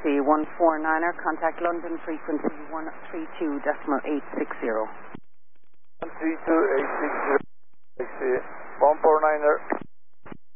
frequency 149er, contact London frequency 132.860. 132.860, I see 149er.